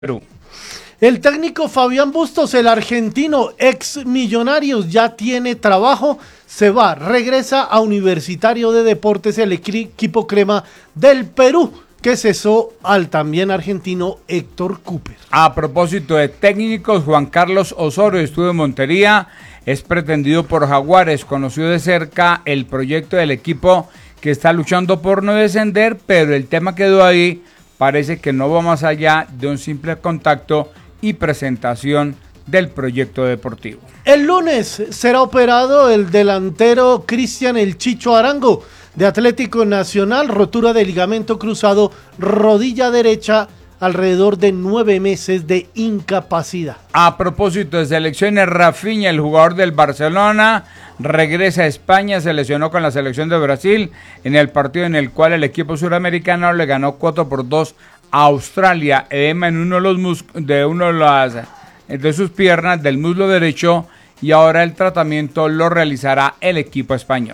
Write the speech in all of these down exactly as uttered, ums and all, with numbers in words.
Perú. El técnico Fabián Bustos, el argentino ex Millonarios, ya tiene trabajo, se va, regresa a Universitario de Deportes, el equipo crema del Perú, que cesó al también argentino Héctor Cúper. A propósito de técnicos, Juan Carlos Osorio estuvo en Montería, es pretendido por Jaguares, conoció de cerca el proyecto del equipo que está luchando por no descender, pero el tema quedó ahí, parece que no va más allá de un simple contacto y presentación del proyecto deportivo. El lunes será operado el delantero Cristian El Chicho Arango de Atlético Nacional, rotura de ligamento cruzado, rodilla derecha, alrededor de nueve meses de incapacidad. A propósito de selecciones, Rafinha, el jugador del Barcelona, regresa a España, se lesionó con la selección de Brasil en el partido en el cual el equipo suramericano le ganó cuatro por dos a Australia, edema en uno de los mus de uno de las de sus piernas del muslo derecho, y ahora el tratamiento lo realizará el equipo español.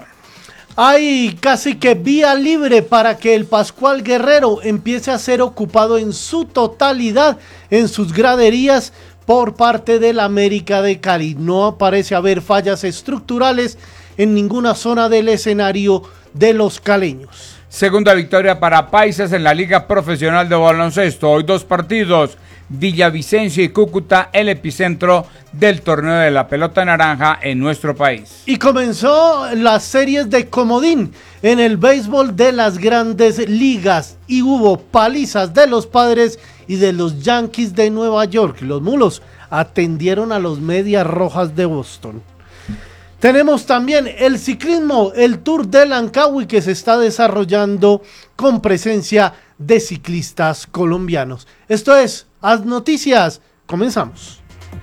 Hay casi que vía libre para que el Pascual Guerrero empiece a ser ocupado en su totalidad en sus graderías por parte del América de Cali. No parece haber fallas estructurales en ninguna zona del escenario de los caleños. Segunda victoria para Paisas en la Liga Profesional de Baloncesto. Hoy dos partidos, Villavicencio y Cúcuta, el epicentro del torneo de la pelota naranja en nuestro país. Y comenzó las series de comodín en el béisbol de las grandes ligas y hubo palizas de los Padres y de los Yankees de Nueva York. Los Mulos atendieron a los Medias Rojas de Boston. Tenemos también el ciclismo, el Tour de Lancawi, que se está desarrollando con presencia de ciclistas colombianos. Esto es Haz Noticias. Comenzamos.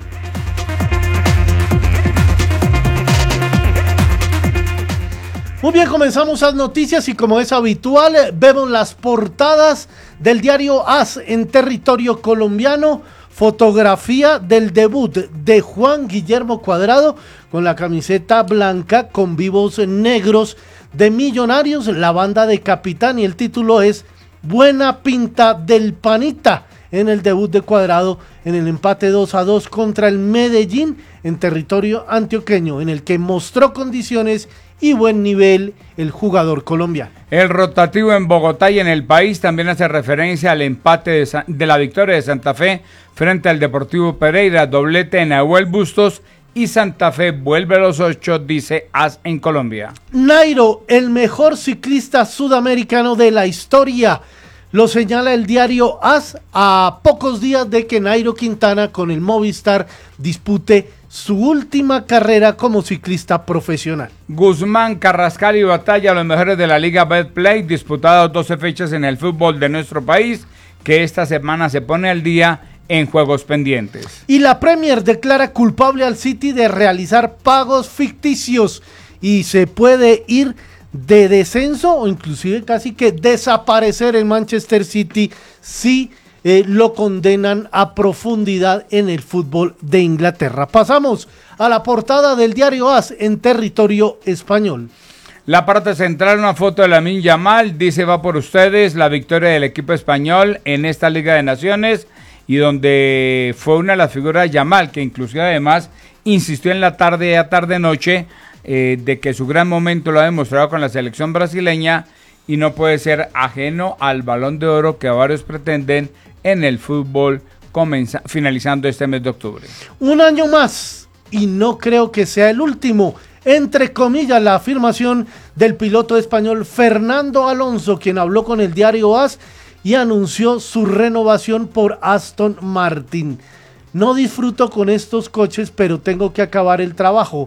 Muy bien, comenzamos Haz Noticias y como es habitual, vemos las portadas del diario Haz en territorio colombiano. Fotografía del debut de Juan Guillermo Cuadrado con la camiseta blanca con vivos negros de Millonarios, la banda de capitán, y el título es Buena pinta del Panita en el debut de Cuadrado en el empate dos a dos contra el Medellín en territorio antioqueño, en el que mostró condiciones y buen nivel el jugador colombiano. El rotativo en Bogotá y en el país también hace referencia al empate de, Sa de la victoria de Santa Fe frente al Deportivo Pereira, doblete en Nahuel Bustos y Santa Fe vuelve a los ocho, dice Haz en Colombia. Nairo, el mejor ciclista sudamericano de la historia, lo señala el diario Haz a pocos días de que Nairo Quintana con el Movistar dispute su última carrera como ciclista profesional. Guzmán, Carrascal y Batalla, los mejores de la Liga Betplay, disputados doce fechas en el fútbol de nuestro país, que esta semana se pone al día en juegos pendientes. Y la Premier declara culpable al City de realizar pagos ficticios y se puede ir de descenso o inclusive casi que desaparecer en Manchester City si eh, lo condenan a profundidad en el fútbol de Inglaterra. Pasamos a la portada del diario Haz en territorio español. La parte central, una foto de Lamine Yamal, dice va por ustedes, la victoria del equipo español en esta Liga de Naciones, y donde fue una de las figuras de Yamal, que inclusive además insistió en la tarde a tarde-noche eh, de que su gran momento lo ha demostrado con la selección brasileña y no puede ser ajeno al Balón de Oro que varios pretenden en el fútbol comenza, finalizando este mes de octubre. Un año más y no creo que sea el último, entre comillas, la afirmación del piloto español Fernando Alonso, quien habló con el diario Haz y anunció su renovación por Aston Martin. No disfruto con estos coches, pero tengo que acabar el trabajo.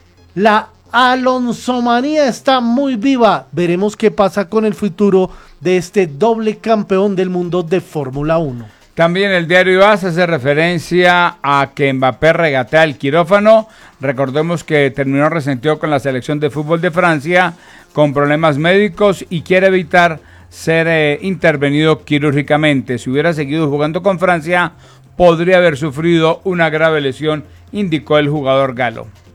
La alonsomanía está muy viva. Veremos qué pasa con el futuro de este doble campeón del mundo de Fórmula uno. También el diario Haz hace referencia a que Mbappé regatea el quirófano. Recordemos que terminó resentido con la selección de fútbol de Francia con problemas médicos y quiere evitar ser eh, intervenido quirúrgicamente. Si hubiera seguido jugando con Francia, podría haber sufrido una grave lesión, indicó el jugador galo.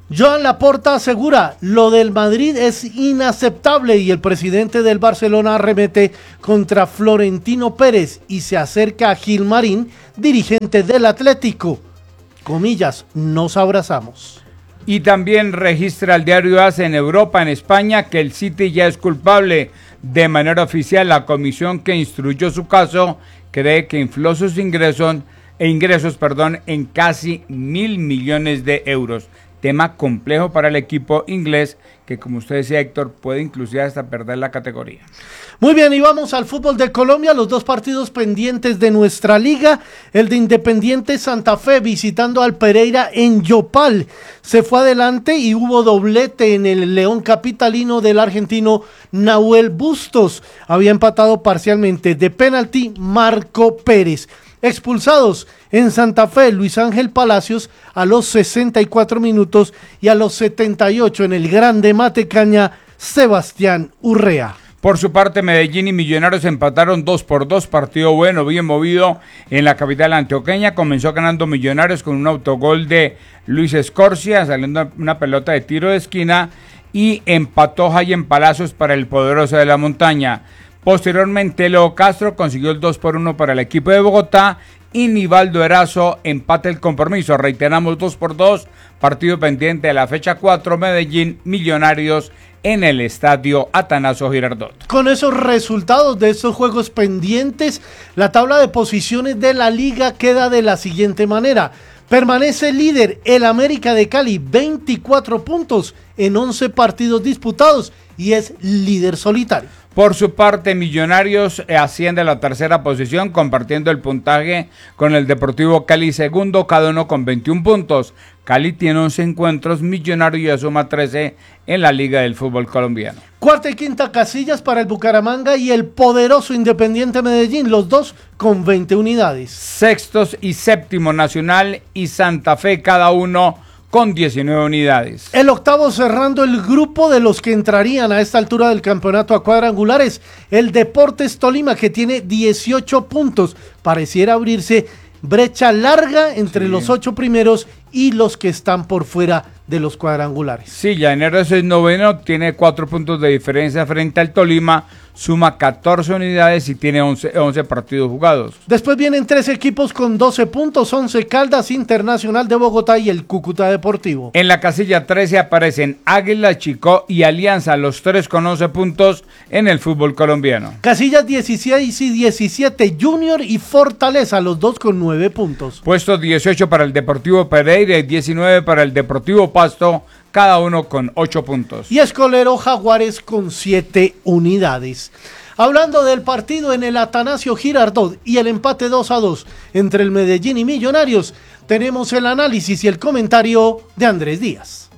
Joan Laporta asegura, lo del Madrid es inaceptable y el presidente del Barcelona arremete contra Florentino Pérez y se acerca a Gilmarín, dirigente del Atlético. Comillas, nos abrazamos. Y también registra el diario A S en Europa, en España, que el City ya es culpable. De manera oficial, la comisión que instruyó su caso cree que infló sus ingresos, e ingresos perdón, en casi mil millones de euros. Tema complejo para el equipo inglés que, como usted decía, Héctor, puede inclusive hasta perder la categoría. Muy bien, y vamos al fútbol de Colombia, los dos partidos pendientes de nuestra liga, el de Independiente Santa Fe visitando al Pereira en Yopal, se fue adelante y hubo doblete en el León capitalino del argentino Nahuel Bustos, había empatado parcialmente de penalti Marco Pérez. Expulsados en Santa Fe, Luis Ángel Palacios a los sesenta y cuatro minutos y a los setenta y ocho en el Grande Matecaña, Sebastián Urrea. Por su parte, Medellín y Millonarios empataron dos por dos, partido bueno, bien movido en la capital antioqueña. Comenzó ganando Millonarios con un autogol de Luis Escorcia, saliendo una pelota de tiro de esquina, y empató Jayen Palacios para el poderoso de la montaña. Posteriormente, Leo Castro consiguió el dos por uno para el equipo de Bogotá y Nivaldo Erazo empata el compromiso. Reiteramos, dos por dos, partido pendiente de la fecha cuatro, Medellín Millonarios en el estadio Atanasio Girardot. Con esos resultados de estos juegos pendientes, la tabla de posiciones de la liga queda de la siguiente manera. Permanece líder el América de Cali, veinticuatro puntos en once partidos disputados y es líder solitario. Por su parte, Millonarios asciende a la tercera posición, compartiendo el puntaje con el Deportivo Cali segundo, cada uno con veintiún puntos. Cali tiene once encuentros, Millonarios ya suma trece en la Liga del Fútbol Colombiano. Cuarta y quinta casillas para el Bucaramanga y el poderoso Independiente Medellín, los dos con veinte unidades. Sextos y séptimo Nacional y Santa Fe, cada uno con diecinueve unidades. El octavo cerrando el grupo de los que entrarían a esta altura del campeonato a cuadrangulares, el Deportes Tolima, que tiene dieciocho puntos. Pareciera abrirse brecha larga entre sí. Los ocho primeros y los que están por fuera de los cuadrangulares. Sí, Llanero es el noveno, tiene cuatro puntos de diferencia frente al Tolima, suma catorce unidades y tiene once, once partidos jugados. Después vienen tres equipos con doce puntos, once Caldas, Internacional de Bogotá y el Cúcuta Deportivo. En la casilla trece aparecen Águila, Chicó y Alianza, los tres con once puntos en el fútbol colombiano. Casillas dieciséis y diecisiete, Junior y Fortaleza, los dos con nueve puntos. Puesto dieciocho para el Deportivo Pereira y diecinueve para el Deportivo Pasto, cada uno con ocho puntos. Y Escolero Jaguares con siete unidades. Hablando del partido en el Atanasio Girardot y el empate dos a dos entre el Medellín y Millonarios, tenemos el análisis y el comentario de Andrés Díaz.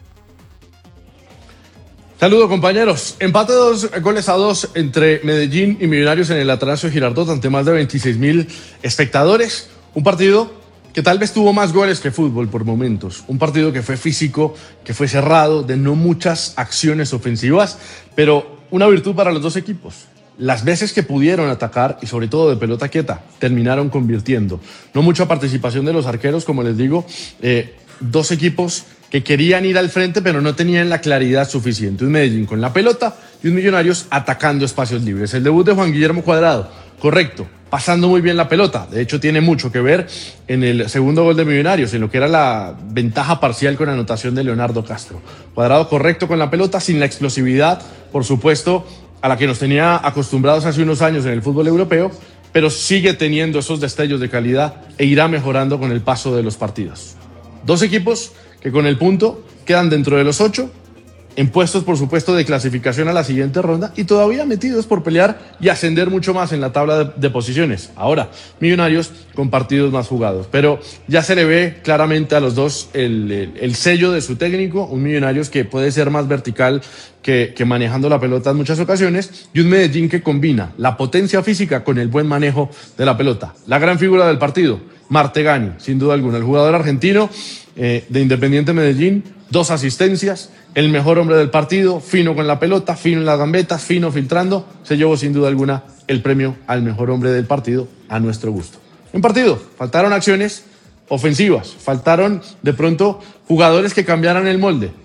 Saludos, compañeros. Empate dos goles a dos entre Medellín y Millonarios en el Atanasio Girardot ante más de veintiséis mil espectadores. Un partido que tal vez tuvo más goles que fútbol por momentos. Un partido que fue físico, que fue cerrado, de no muchas acciones ofensivas, pero una virtud para los dos equipos. Las veces que pudieron atacar, y sobre todo de pelota quieta, terminaron convirtiendo. No mucha participación de los arqueros, como les digo, eh, dos equipos que querían ir al frente, pero no tenían la claridad suficiente. Un Medellín con la pelota y un Millonarios atacando espacios libres. El debut de Juan Guillermo Cuadrado, correcto, pasando muy bien la pelota. De hecho, tiene mucho que ver en el segundo gol de Millonarios, en lo que era la ventaja parcial con anotación de Leonardo Castro. Cuadrado correcto con la pelota, sin la explosividad, por supuesto, a la que nos tenía acostumbrados hace unos años en el fútbol europeo, pero sigue teniendo esos destellos de calidad e irá mejorando con el paso de los partidos. Dos equipos que con el punto quedan dentro de los ocho, en puestos, por supuesto, de clasificación a la siguiente ronda y todavía metidos por pelear y ascender mucho más en la tabla de, de posiciones. Ahora, Millonarios con partidos más jugados, pero ya se le ve claramente a los dos el, el, el sello de su técnico, un Millonarios que puede ser más vertical que, que manejando la pelota en muchas ocasiones, y un Medellín que combina la potencia física con el buen manejo de la pelota. La gran figura del partido, Martegani, sin duda alguna, el jugador argentino eh, de Independiente Medellín, dos asistencias, el mejor hombre del partido, fino con la pelota, fino en las gambetas, fino filtrando, se llevó sin duda alguna el premio al mejor hombre del partido a nuestro gusto. En partido, faltaron acciones ofensivas, faltaron de pronto jugadores que cambiaran el molde.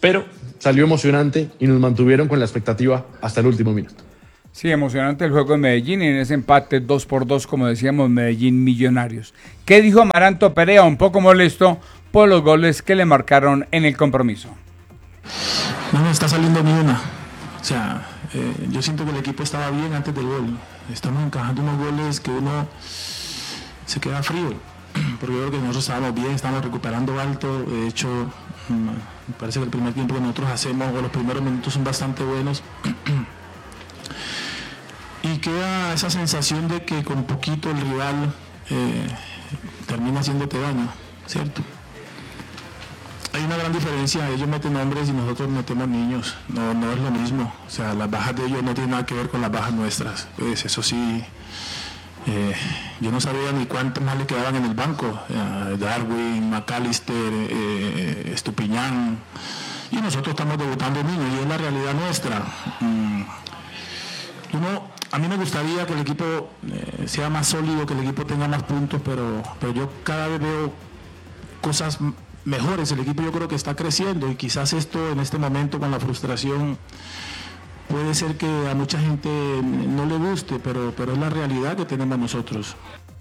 pero salió emocionante y nos mantuvieron con la expectativa hasta el último minuto. Sí, emocionante el juego de Medellín y en ese empate dos por dos, como decíamos, Medellín Millonarios. ¿Qué dijo Amaranto Perea? Un poco molesto por los goles que le marcaron en el compromiso. No me está saliendo ni una. O sea, eh, yo siento que el equipo estaba bien antes del gol. Estamos encajando unos goles que uno se queda frío. Porque yo creo que nosotros estábamos bien, estábamos recuperando alto. De hecho, me parece que el primer tiempo que nosotros hacemos, o los primeros minutos son bastante buenos. Y queda esa sensación de que con poquito el rival eh, termina haciéndote daño, ¿cierto? Hay una gran diferencia, ellos meten hombres y nosotros metemos niños, no, no es lo mismo, o sea, las bajas de ellos no tienen nada que ver con las bajas nuestras, pues eso sí, eh, yo no sabía ni cuántos más le quedaban en el banco, eh, Darwin, McAllister, eh, Estupiñán, y nosotros estamos debutando niños y es la realidad nuestra. Mm. Uno, a mí me gustaría que el equipo eh, sea más sólido, que el equipo tenga más puntos, pero, pero yo cada vez veo cosas mejores. El equipo yo creo que está creciendo y quizás esto en este momento con la frustración puede ser que a mucha gente no le guste, pero, pero es la realidad que tenemos nosotros.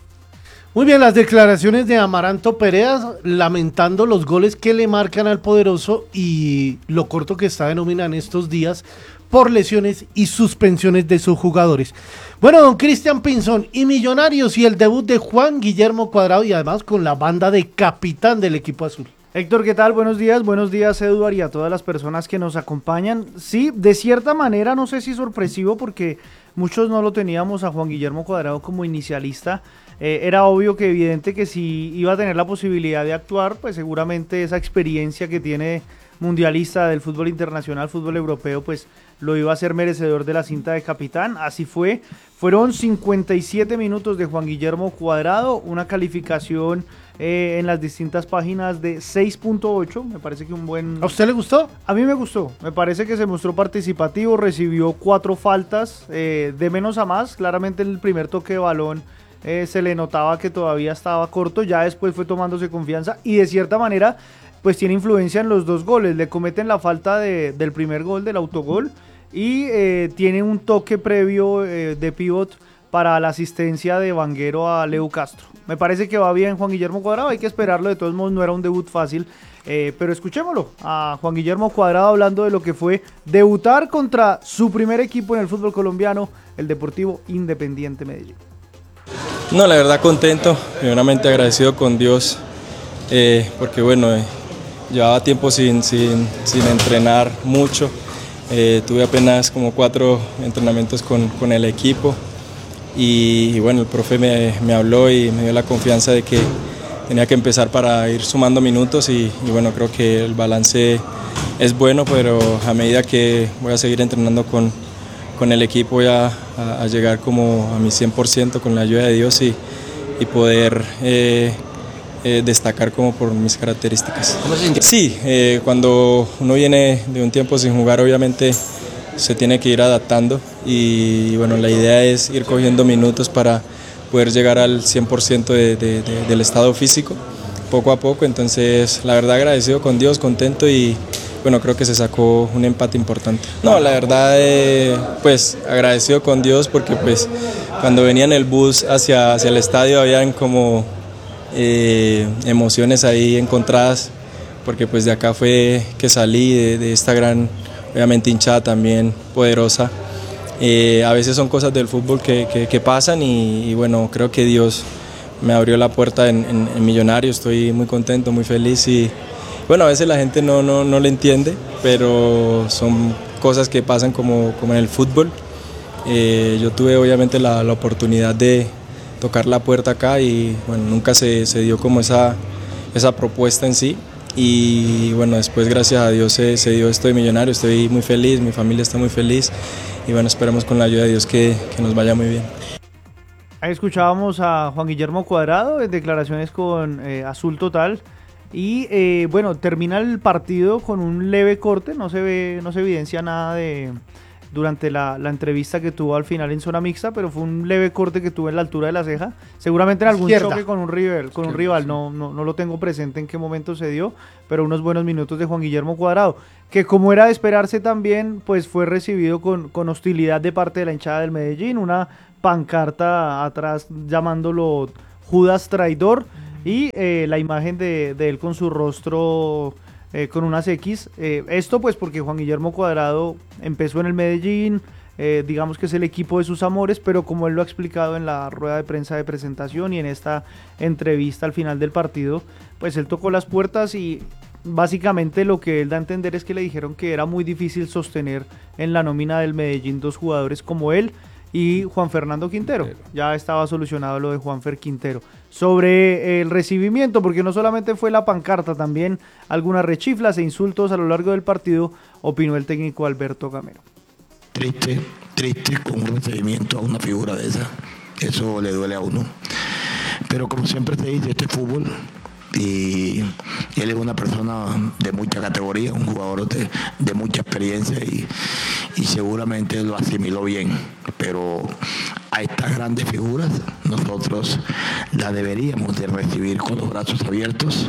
Muy bien, las declaraciones de Amaranto Perea lamentando los goles que le marcan al poderoso y lo corto que está de nómina en estos días por lesiones y suspensiones de sus jugadores. Bueno, don Cristian Pinzón, y Millonarios y el debut de Juan Guillermo Cuadrado y además con la banda de capitán del equipo azul. Héctor, ¿qué tal? Buenos días, buenos días Eduard y a todas las personas que nos acompañan. Sí, de cierta manera, no sé si sorpresivo porque muchos no lo teníamos a Juan Guillermo Cuadrado como inicialista. Eh, era obvio que evidente que si iba a tener la posibilidad de actuar, pues seguramente esa experiencia que tiene mundialista del fútbol internacional, fútbol europeo, pues lo iba a ser merecedor de la cinta de capitán. Así fue. Fueron cincuenta y siete minutos de Juan Guillermo Cuadrado, una calificación eh, en las distintas páginas de seis punto ocho. Me parece que un buen... ¿A usted le gustó? A mí me gustó. Me parece que se mostró participativo, recibió cuatro faltas, eh, de menos a más. Claramente en el primer toque de balón eh, se le notaba que todavía estaba corto, ya después fue tomándose confianza y de cierta manera pues tiene influencia en los dos goles. Le cometen la falta de, del primer gol, del autogol, y eh, tiene un toque previo eh, de pivot para la asistencia de Vanguero a Leo Castro. Me parece que va bien Juan Guillermo Cuadrado, hay que esperarlo, de todos modos no era un debut fácil, eh, pero escuchémoslo a Juan Guillermo Cuadrado hablando de lo que fue debutar contra su primer equipo en el fútbol colombiano, el Deportivo Independiente Medellín. No, la verdad contento, primeramente agradecido con Dios, eh, porque bueno, eh, llevaba tiempo sin, sin, sin entrenar mucho, eh, tuve apenas como cuatro entrenamientos con, con el equipo y, y bueno, el profe me, me habló y me dio la confianza de que tenía que empezar para ir sumando minutos y, y bueno, creo que el balance es bueno, pero a medida que voy a seguir entrenando con, con el equipo voy a, a, a llegar como a mi cien por ciento con la ayuda de Dios y, y poder... Eh, Eh, destacar como por mis características. Sí, eh, cuando uno viene de un tiempo sin jugar obviamente se tiene que ir adaptando y bueno, la idea es ir cogiendo minutos para poder llegar al cien por ciento de, de, de, del estado físico poco a poco, entonces la verdad agradecido con Dios, contento y bueno, creo que se sacó un empate importante. No, la verdad eh, pues agradecido con Dios porque pues cuando venía en el bus hacia, hacia el estadio habían como Eh, emociones ahí encontradas porque pues de acá fue que salí de, de esta gran obviamente hinchada también poderosa, eh, a veces son cosas del fútbol que, que, que pasan y, y bueno, creo que Dios me abrió la puerta en, en, en Millonarios, estoy muy contento, muy feliz y bueno, a veces la gente no, no, no le entiende, pero son cosas que pasan como, como en el fútbol. Eh, yo tuve obviamente la, la oportunidad de tocar la puerta acá y bueno, nunca se, se dio como esa, esa propuesta en sí y bueno, después gracias a Dios se, se dio esto de Millonarios, estoy muy feliz, mi familia está muy feliz y bueno, esperemos con la ayuda de Dios que, que nos vaya muy bien. Ahí escuchábamos a Juan Guillermo Cuadrado en declaraciones con eh, Azul Total y eh, bueno, termina el partido con un leve corte, no se ve, no se evidencia nada de... durante la, la entrevista que tuvo al final en zona mixta, pero fue un leve corte que tuvo en la altura de la ceja, seguramente en algún Izquierda. choque con un rival, con un Izquierda, rival. sí. No, no, no lo tengo presente en qué momento se dio, pero unos buenos minutos de Juan Guillermo Cuadrado, que como era de esperarse también, pues fue recibido con, con hostilidad de parte de la hinchada del Medellín, una pancarta atrás llamándolo Judas traidor, y eh, la imagen de, de él con su rostro eh, con unas X, eh, esto pues porque Juan Guillermo Cuadrado empezó en el Medellín, eh, digamos que es el equipo de sus amores, pero como él lo ha explicado en la rueda de prensa de presentación y en esta entrevista al final del partido, pues él tocó las puertas y básicamente lo que él da a entender es que le dijeron que era muy difícil sostener en la nómina del Medellín dos jugadores como él y Juan Fernando Quintero. Quintero. Ya Ya estaba solucionado lo de Juanfer Quintero. Sobre el recibimiento, porque no solamente fue la pancarta, también algunas rechiflas e insultos a lo largo del partido, opinó el técnico Alberto Gamero. Triste, triste con un recibimiento a una figura de esa. Eso le duele a uno. Pero como siempre te dice, este es fútbol. Y él es una persona de mucha categoría, un jugador de, de mucha experiencia y, y seguramente lo asimiló bien, pero a estas grandes figuras nosotros la deberíamos de recibir con los brazos abiertos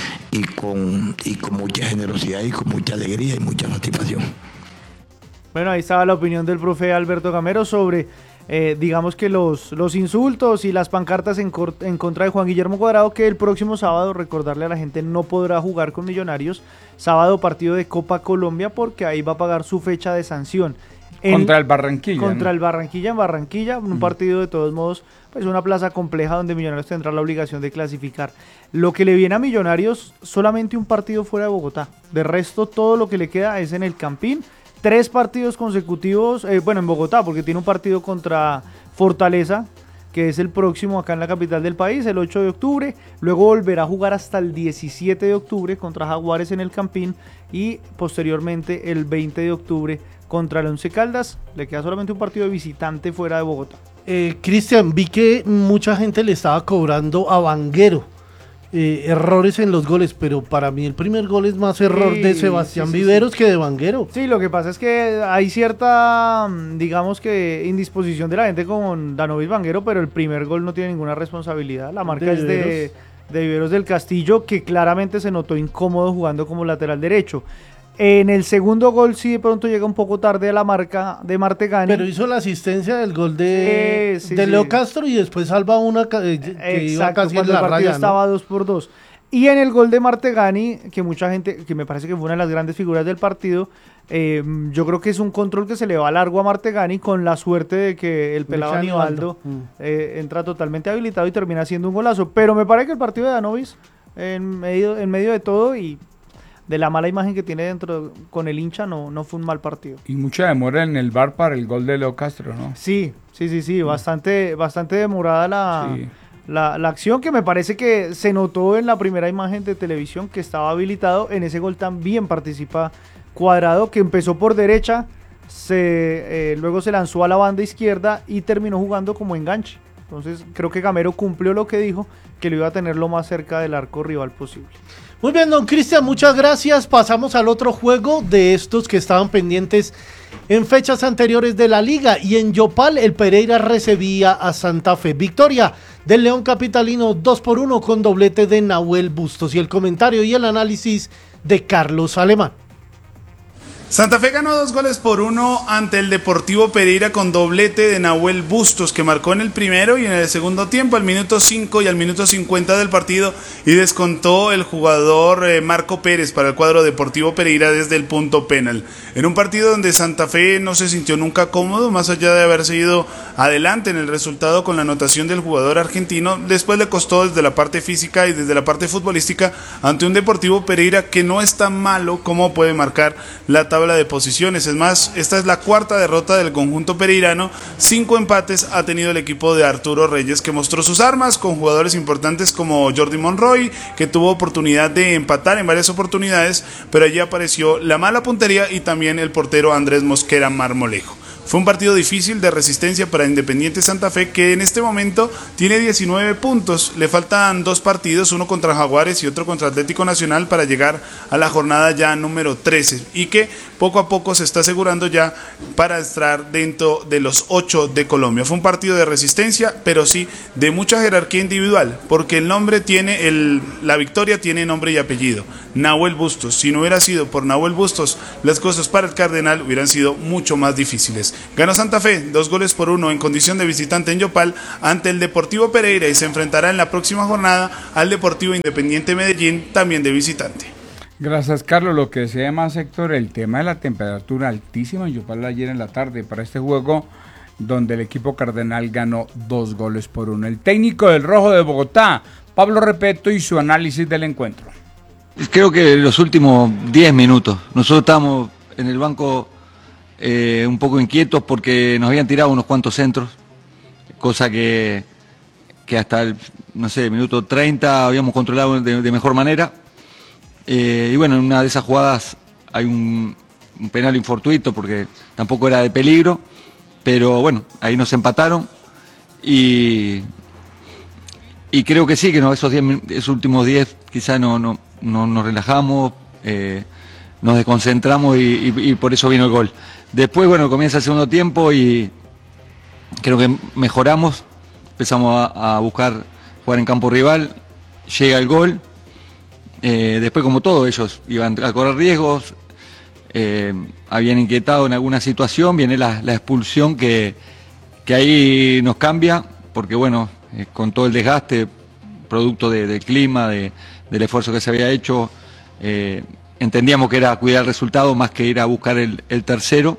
y con, y con mucha generosidad y con mucha alegría y mucha satisfacción. Bueno, ahí estaba la opinión del profe Alberto Gamero sobre, eh, digamos que los, los insultos y las pancartas en, cor- en contra de Juan Guillermo Cuadrado, que el próximo sábado, recordarle a la gente, no podrá jugar con Millonarios. Sábado partido de Copa Colombia porque ahí va a pagar su fecha de sanción. En- Contra el Barranquilla. Contra ¿no? el Barranquilla en Barranquilla, un partido de todos modos, pues una plaza compleja donde Millonarios tendrá la obligación de clasificar. Lo que le viene a Millonarios, solamente un partido fuera de Bogotá. De resto, todo lo que le queda es en el Campín. Tres partidos consecutivos, eh, bueno, en Bogotá, porque tiene un partido contra Fortaleza, que es el próximo acá en la capital del país, el ocho de octubre. Luego volverá a jugar hasta el diecisiete de octubre contra Jaguares en el Campín y posteriormente el veinte de octubre contra el Once Caldas. Le queda solamente un partido de visitante fuera de Bogotá. Eh, Cristian, vi que mucha gente le estaba cobrando a Vanguero eh, errores en los goles, pero para mí el primer gol es más error Sí, de Sebastián sí, sí, Viveros sí. que de Vanguero. Sí, lo que pasa es que hay cierta, mm, digamos que indisposición de la gente con Danovis Vanguero, pero el primer gol no tiene ninguna responsabilidad. La marca ¿De es de, Viveros? de Viveros del Castillo, que claramente se notó incómodo jugando como lateral derecho. En el segundo gol sí de pronto llega un poco tarde a la marca de Martegani. Pero hizo la asistencia del gol de, Sí, sí, de sí. Leo Castro y después salva una ca- eh, que iba Exacto, casi en cuando la el partido raya, ¿no? estaba dos por dos. Y en el gol de Martegani, que mucha gente, que me parece que fue una de las grandes figuras del partido, eh, yo creo que es un control que se le va largo a Martegani con la suerte de que el pelado Echa Aníbaldo Aníbaldo. Mm. eh, entra totalmente habilitado y termina haciendo un golazo. Pero me parece que el partido de Danovis, en medio, en medio de todo y de la mala imagen que tiene dentro con el hincha, no, no fue un mal partido. Y mucha demora en el V A R para el gol de Leo Castro, ¿no? Sí, sí, sí, sí, bastante, bastante demorada la, Sí. la, la acción, que me parece que se notó en la primera imagen de televisión que estaba habilitado. En ese gol también participa Cuadrado, que empezó por derecha, se, eh, luego se lanzó a la banda izquierda y terminó jugando como enganche. Entonces creo que Gamero cumplió lo que dijo, que lo iba a tener lo más cerca del arco rival posible. Muy bien, don Cristian, muchas gracias. Pasamos al otro juego de estos que estaban pendientes en fechas anteriores de la liga. Y en Yopal, el Pereira recibía a Santa Fe. Victoria del León Capitalino dos por uno con doblete de Nahuel Bustos. Y el comentario y el análisis de Carlos Alemán. Santa Fe ganó dos goles por uno ante el Deportivo Pereira con doblete de Nahuel Bustos, que marcó en el primero y en el segundo tiempo, al minuto cinco y al minuto cincuenta del partido, y descontó el jugador eh, Marco Pérez para el cuadro Deportivo Pereira desde el punto penal. En un partido donde Santa Fe no se sintió nunca cómodo, más allá de haberse ido adelante en el resultado con la anotación del jugador argentino, después le costó desde la parte física y desde la parte futbolística ante un Deportivo Pereira que no es tan malo como puede marcar la tabla de posiciones. Es más, esta es la cuarta derrota del conjunto pereirano. Cinco empates ha tenido el equipo de Arturo Reyes, que mostró sus armas con jugadores importantes como Jordi Monroy, que tuvo oportunidad de empatar en varias oportunidades, pero allí apareció la mala puntería y también el portero Andrés Mosquera Marmolejo. Fue un partido difícil de resistencia para Independiente Santa Fe, que en este momento tiene diecinueve puntos. Le faltan dos partidos, uno contra Jaguares y otro contra Atlético Nacional, para llegar a la jornada ya número trece, y que poco a poco se está asegurando ya para estar dentro de los ocho de Colombia. Fue un partido de resistencia, pero sí de mucha jerarquía individual, porque el nombre tiene, el, la victoria tiene nombre y apellido: Nahuel Bustos. Si no hubiera sido por Nahuel Bustos, las cosas para el Cardenal hubieran sido mucho más difíciles. Ganó Santa Fe dos goles por uno en condición de visitante en Yopal ante el Deportivo Pereira, y se enfrentará en la próxima jornada al Deportivo Independiente Medellín, también de visitante. Gracias, Carlos. Lo que decía más, Héctor, el tema de la temperatura altísima en Yopal ayer en la tarde para este juego, donde el equipo cardenal ganó dos goles por uno. El técnico del Rojo de Bogotá, Pablo Repeto, y su análisis del encuentro. Creo que los últimos diez minutos, nosotros estábamos en el banco eh, un poco inquietos porque nos habían tirado unos cuantos centros, cosa que, que hasta el, no sé, minuto treinta habíamos controlado de, de mejor manera. Eh, y bueno, en una de esas jugadas hay un, un penal infortuito porque tampoco era de peligro, pero bueno, ahí nos empataron y, y creo que sí, que no, esos, diez, esos últimos diez quizás no, no, no nos relajamos, eh, nos desconcentramos y, y, y por eso vino el gol. Después, bueno, comienza el segundo tiempo y creo que mejoramos, empezamos a, a buscar jugar en campo rival, llega el gol. Eh, después, como todo, ellos iban a correr riesgos, eh, habían inquietado en alguna situación, viene la, la expulsión que, que ahí nos cambia, porque bueno, eh, con todo el desgaste, producto de, del clima, de, del esfuerzo que se había hecho, eh, entendíamos que era cuidar el resultado más que ir a buscar el, el tercero,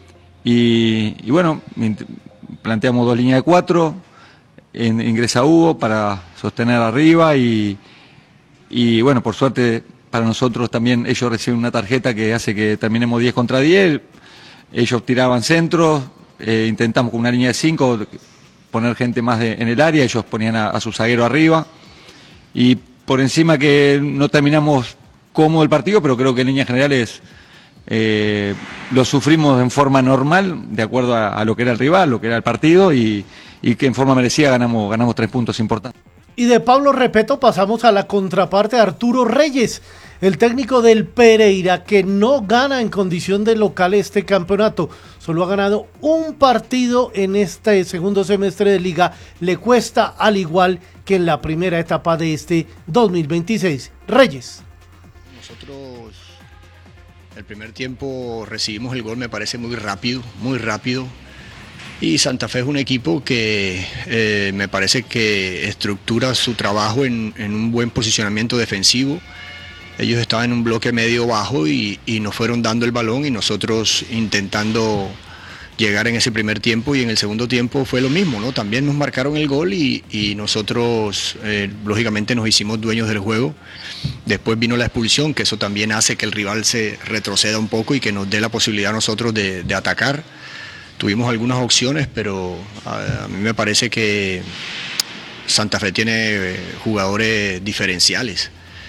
y, y bueno, planteamos dos líneas de cuatro, en, ingresa Hugo para sostener arriba y Y bueno, por suerte para nosotros también ellos reciben una tarjeta que hace que terminemos diez contra diez. Ellos tiraban centros, eh, intentamos con una línea de cinco poner gente más de, en el área, ellos ponían a, a su zaguero arriba. Y por encima que no terminamos cómodo el partido, pero creo que en líneas generales eh, lo sufrimos en forma normal, de acuerdo a, a lo que era el rival, lo que era el partido, y, y que en forma merecida ganamos, ganamos tres puntos importantes. Y de Pablo Repeto pasamos a la contraparte de Arturo Reyes, el técnico del Pereira, que no gana en condición de local este campeonato. Solo ha ganado un partido en este segundo semestre de liga. Le cuesta, al igual que en la primera etapa de este dos mil veintiséis. Reyes. Nosotros el primer tiempo recibimos el gol, me parece muy rápido, muy rápido. Y Santa Fe es un equipo que eh, me parece que estructura su trabajo en, en un buen posicionamiento defensivo. Ellos estaban en un bloque medio bajo y, y nos fueron dando el balón y nosotros intentando llegar en ese primer tiempo, y en el segundo tiempo fue lo mismo, ¿no? También nos marcaron el gol y, y nosotros eh, lógicamente nos hicimos dueños del juego. Después vino la expulsión, que eso también hace que el rival se retroceda un poco y que nos dé la posibilidad a nosotros de, de atacar. Tuvimos algunas opciones, pero a, a mí me parece que Santa Fe tiene jugadores diferenciales.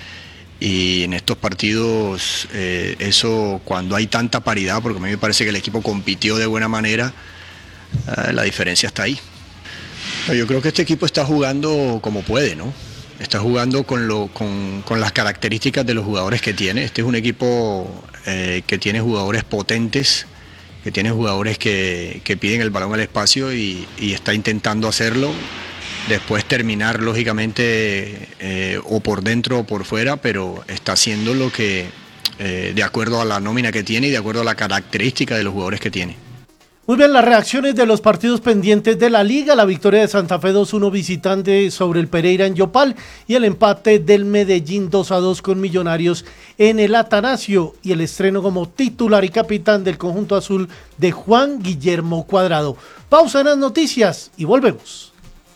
Y en estos partidos, eh, eso, cuando hay tanta paridad, porque a mí me parece que el equipo compitió de buena manera, eh, la diferencia está ahí. Yo creo que este equipo está jugando como puede, ¿no? Está jugando con, lo, con, con las características de los jugadores que tiene. Este es un equipo eh, que tiene jugadores potentes, que tiene jugadores que, que piden el balón al espacio y, y está intentando hacerlo. Después terminar, lógicamente, eh, o por dentro o por fuera, pero está haciendo lo que, eh, de acuerdo a la nómina que tiene y de acuerdo a la característica de los jugadores que tiene. Muy bien, las reacciones de los partidos pendientes de la liga: la victoria de Santa Fe dos uno visitante sobre el Pereira en Yopal, y el empate del Medellín dos a dos con Millonarios en el Atanasio, y el estreno como titular y capitán del conjunto azul de Juan Guillermo Cuadrado. Pausa en las noticias y volvemos.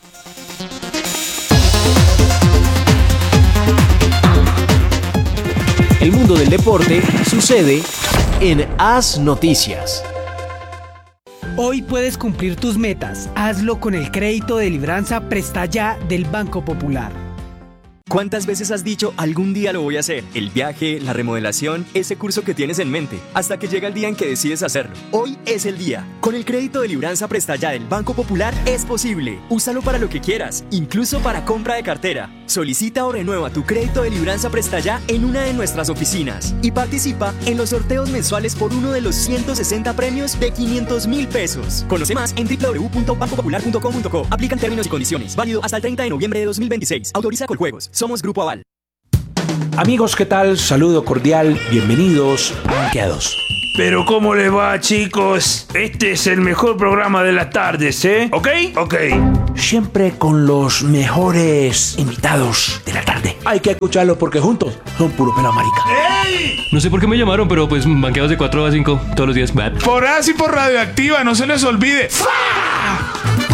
El mundo del deporte sucede en Haz Noticias. Hoy puedes cumplir tus metas. Hazlo con el crédito de Libranza Presta Ya del Banco Popular. ¿Cuántas veces has dicho algún día lo voy a hacer? El viaje, la remodelación, ese curso que tienes en mente, hasta que llega el día en que decides hacerlo. Hoy es el día. Con el crédito de Libranza Presta Ya del Banco Popular es posible. Úsalo para lo que quieras, incluso para compra de cartera. Solicita o renueva tu crédito de Libranza Presta Ya en una de nuestras oficinas y participa en los sorteos mensuales por uno de los ciento sesenta premios de quinientos mil pesos. Conoce más en doble u doble u doble u punto banco popular punto com punto co. Aplican términos y condiciones. Válido hasta el treinta de noviembre de dos mil veintiséis. Autoriza Coljuegos. Somos Grupo Aval. Amigos, ¿qué tal? Saludo cordial. Bienvenidos a Banqueados. Pero ¿cómo les va, chicos? Este es el mejor programa de las tardes, ¿eh? ¿Ok? Ok. Siempre con los mejores invitados de la tarde. Hay que escucharlos porque juntos son puro pela marica. ¡Ey! No sé por qué me llamaron, pero pues banqueados de cuatro a cinco todos los días. Por así por Radioactiva, no se les olvide. ¡Fua!